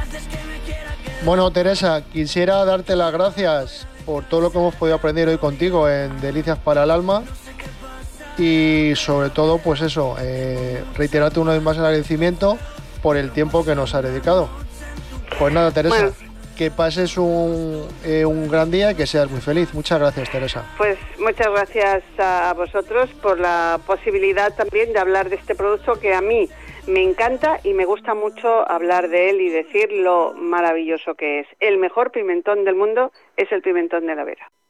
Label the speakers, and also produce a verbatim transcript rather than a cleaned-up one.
Speaker 1: Bueno, Teresa, quisiera darte las gracias por todo lo que hemos podido aprender hoy contigo en Delicias para el Alma y sobre todo, pues eso, eh, reiterarte una vez más el agradecimiento por el tiempo que nos has dedicado. Pues nada, Teresa, bueno, que pases un, eh, un gran día y que seas muy feliz. Muchas gracias, Teresa.
Speaker 2: Pues muchas gracias a vosotros por la posibilidad también de hablar de este producto que a mí me encanta y me gusta mucho hablar de él y decir lo maravilloso que es. El mejor pimentón del mundo es el pimentón de la Vera.